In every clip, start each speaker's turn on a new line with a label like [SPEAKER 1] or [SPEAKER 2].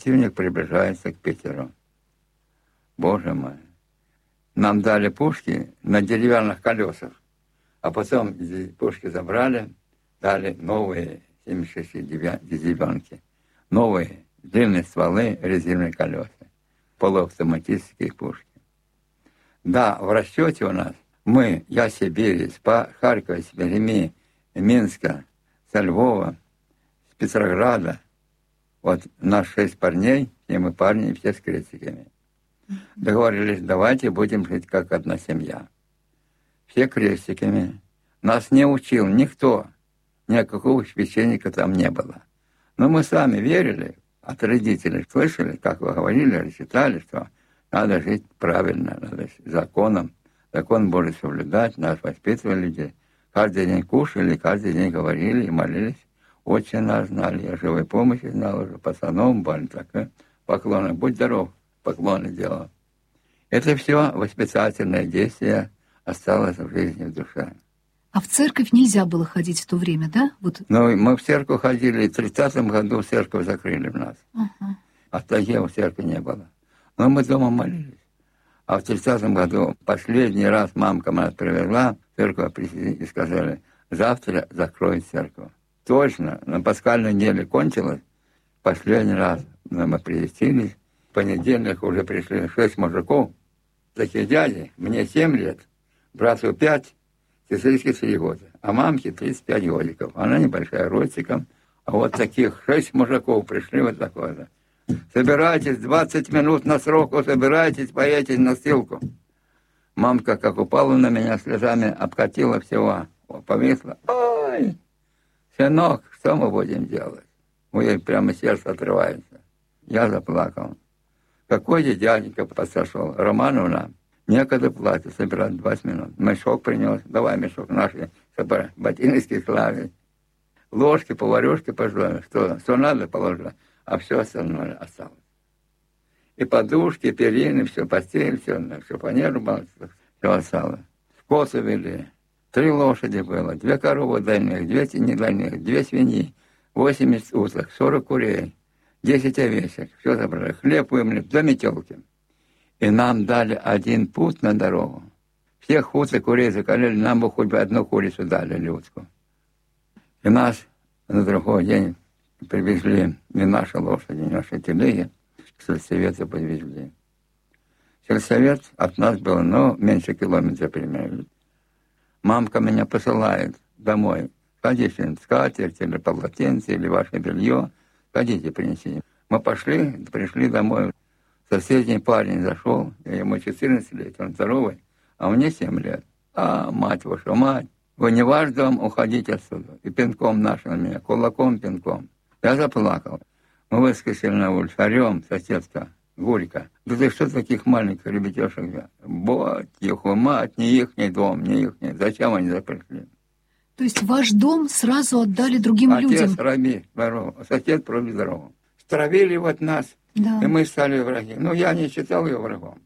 [SPEAKER 1] противник приближается к Питеру. Боже мой. Нам дали пушки на деревянных колесах, а потом пушки забрали, дали новые 76 деревянки, новые длинные стволы, резиновые колеса, полуавтоматические пушки. Да, в расчете у нас я Сибирь, из Харькова, из Перми, Минска, со Львова, с Петрограда. Вот нас 6 парней, все мы парни, все с крестиками. Договорились, давайте будем жить как одна семья. Все крестиками. Нас не учил никто, никакого священника там не было. Но мы сами верили, от родителей слышали, как вы говорили, читали, что надо жить правильно, надо жить законом. Закон Божий соблюдать, нас воспитывали людей. Каждый день кушали, каждый день говорили и молились. Отче наш знали, я живой помощи знал уже, пацанов, так, поклоны. Будь здоров, поклоны делал. Это все воспитательное действие осталось в жизни, в душе.
[SPEAKER 2] А в церковь нельзя было ходить в то время, да? Вот.
[SPEAKER 1] Ну, мы в церковь ходили, в 30-м году церковь закрыли в нас. А в Таге в церкви не было. Но мы дома молились. А в 30-м году последний раз мамка нас привела в церковь и сказали, завтра закроют церковь. Точно, на пасхальной неделе кончилось. Последний раз мы причастились. В понедельник уже пришли 6 мужиков. Такие дяди, мне 7 лет, брату 5, сестричке 3 года. А мамке 35 годиков. Она небольшая, ростиком. А вот таких 6 мужиков пришли вот такое. Собирайтесь, 20 минут на сроку, собирайтесь, поедете на ссылку. Мамка, как упала на меня, слезами обкатила всего, повисла. Ой, сынок, что мы будем делать? У нее прямо сердце отрывается. Я заплакал. Какой дяденька подошел, Романовна, некогда платье собирать 20 минут. Мешок принес, давай мешок наши, ботиночки клали. Ложки, поварешки пожелали, что надо положила. А все остальное осталось. И подушки, и перины, все, постель, все фанеру, все осталось. Скоты вели. 3 лошади было, 2 коровы дальних, 2 недальних, 2 свиньи, 80 уток, 40 курей, 10 овечек. Все забрали. Хлеб вымыли до метелки. И нам дали 1 пуд на дорогу. Всех уток, курей закалили, нам бы хоть бы 1 курицу дали, людскую. И нас на другой день привезли не наши лошади, не наши телеги, к сельсовету подвезли. Сельсовет от нас был, меньше километра примерно. Мамка меня посылает домой. Сходите, скатерть или полотенце, или ваше белье. Ходите, принесите. Мы пришли домой. Соседний парень зашел, ему 14 лет, он здоровый, а мне 7 лет. А, мать ваша, мать, вы не ваш дом, уходите отсюда. И пинком нашим меня, кулаком, пинком. Я заплакал. Мы выскочили на улицу, орем, соседка, Гулька. Да ты что таких маленьких ребятешек? Вот, их мать, не ихний дом, не ихний. Зачем они пришли?
[SPEAKER 2] То есть ваш дом сразу отдали другим людям?
[SPEAKER 1] Отец раби дорогу, сосед проби дорогу. Стравили вот нас, да. И мы стали враги. Я не считал ее врагом.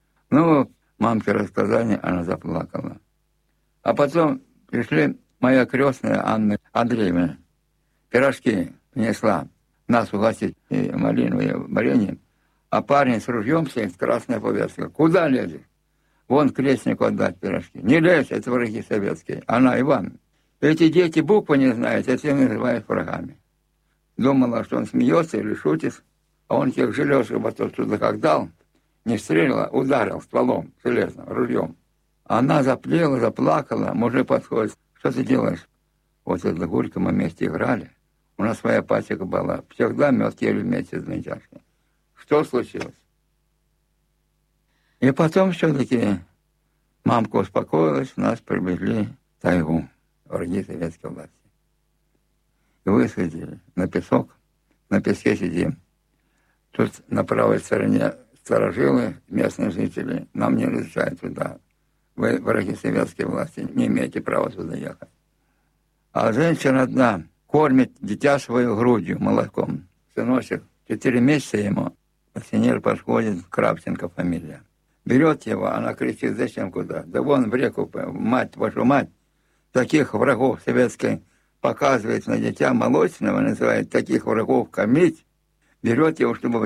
[SPEAKER 1] Мамке рассказали, она заплакала. А потом пришли моя крестная Анна Андреевна. Пирожки принесла. Нас угостить малиновое варенье. А парень с ружьем стоит, красная повязка. Куда лезешь? Вон крестнику отдать пирожки. Не лезь, это враги советские. Она, Иван, эти дети буквы не знают, а ты называешь врагами. Думала, что он смеется или шутит, а он тех железок вот туда как дал, не стрелял, а ударил стволом железным, ружьем. Она заплела, заплакала, мужик подходит. Что ты делаешь? Вот эта Гулька, мы вместе играли. У нас своя пасека была. Всегда мед ели вместе с ментяшкой. Что случилось? И потом все-таки мамка успокоилась, нас привезли в тайгу, враги советской власти. И высадили на песок, на песке сидим. Тут на правой стороне сторожилы, местные жители, нам не разрешают туда. Вы, враги советской власти, не имеете права туда ехать. А женщина одна кормит дитя свою грудью, молоком. Сыночек, 4 месяца ему. Пенсионер подходит, Кравченко фамилия. Берет его, она кричит, зачем куда? Да вон в реку, мать, вашу мать. Таких врагов советской показывает на дитя молочного, называет таких врагов кормить. Берет его, чтобы